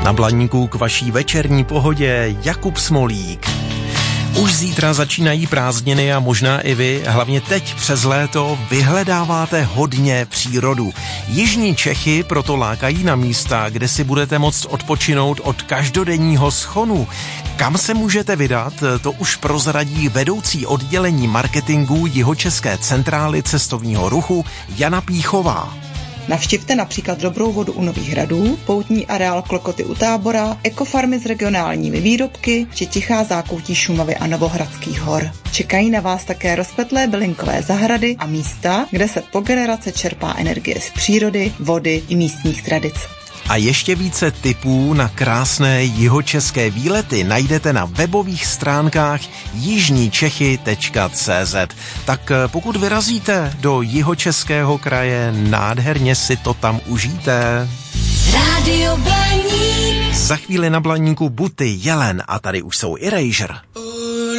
Na Blaníku k vaší večerní pohodě Jakub Smolík. Už zítra začínají prázdniny a možná i vy, hlavně teď přes léto, vyhledáváte hodně přírodu. Jižní Čechy proto lákají na místa, kde si budete moct odpočinout od každodenního schonu. Kam se můžete vydat, to už prozradí vedoucí oddělení marketingu Jihočeské centrály cestovního ruchu Jana Píchová. Navštivte například Dobrou vodu u Nových Hradů, poutní areál Klokoty u Tábora, ekofarmy s regionálními výrobky či tichá zákoutí Šumavy a Novohradských hor. Čekají na vás také rozpetlé bylinkové zahrady a místa, kde se po generace čerpá energie z přírody, vody i místních tradic. A ještě více tipů na krásné jihočeské výlety najdete na webových stránkách jižníčechy.cz. Tak pokud vyrazíte do Jihočeského kraje, nádherně si to tam užijte. Rádio Blaník. Za chvíli na Blaníku Buty, Jelen a tady už jsou Erasure.